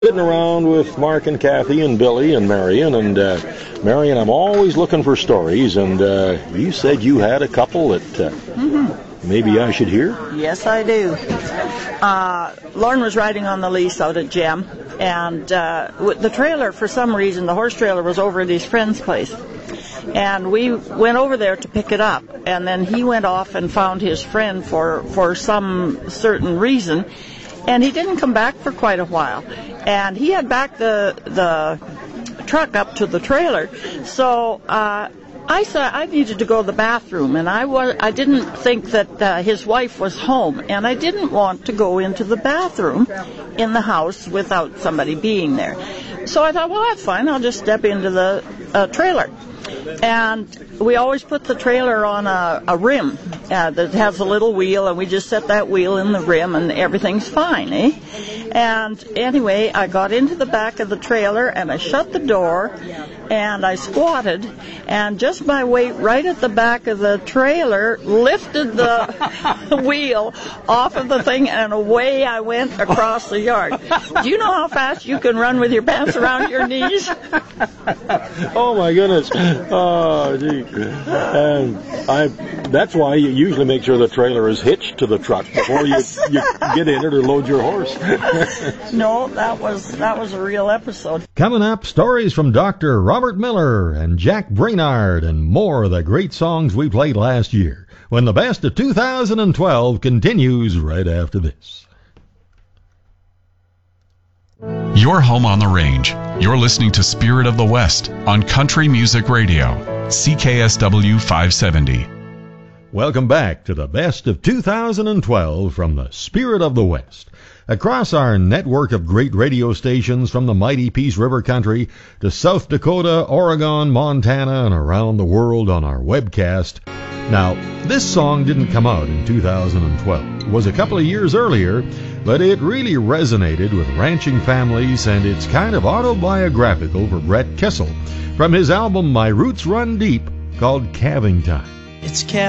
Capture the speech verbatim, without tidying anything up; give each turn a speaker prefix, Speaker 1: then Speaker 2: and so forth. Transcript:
Speaker 1: Sitting around with Mark and Kathy and Billy and Marion, and uh, Marion, I'm always looking for stories, and uh, you said you had a couple that uh,
Speaker 2: Mm-hmm.
Speaker 1: maybe I should hear?
Speaker 2: Yes, I do. Uh, Lauren was riding on the lease out at Gem, and uh, with the trailer, for some reason, the horse trailer was over at his friend's place. And we went over there to pick it up, and then he went off and found his friend for, for some certain reason, and he didn't come back for quite a while. And he had backed the the truck up to the trailer, so uh, I said I needed to go to the bathroom, and I was I didn't think that uh, his wife was home, and I didn't want to go into the bathroom in the house without somebody being there. So I thought, well, that's fine. I'll just step into the uh, trailer. And we always put the trailer on a, a rim uh, that has a little wheel, and we just set that wheel in the rim, and everything's fine, eh? And anyway, I got into the back of the trailer, and I shut the door, and I squatted, and just my weight right at the back of the trailer lifted the wheel off of the thing, and away I went across the yard. Do you know how fast you can run with your pants around your knees?
Speaker 1: Oh, my goodness. Oh, gee. And I, that's why you usually make sure the trailer is hitched to the truck before you, you get in it or load your horse.
Speaker 2: No, that was that was a real episode.
Speaker 3: Coming up, stories from Doctor Robert Miller and Jack Brainard, and more of the great songs we played last year, when the best of two thousand twelve continues right after this.
Speaker 4: You're home on the range. You're listening to Spirit of the West on Country Music Radio, C K S W five seventy.
Speaker 3: Welcome back to the best of two thousand twelve from the Spirit of the West. Across our network of great radio stations from the mighty Peace River country to South Dakota, Oregon, Montana, and around the world on our webcast. Now, this song didn't come out in two thousand twelve. It was a couple of years earlier, but it really resonated with ranching families, and it's kind of autobiographical for Brett Kissel from his album My Roots Run Deep, called Calving Time.
Speaker 5: It's calving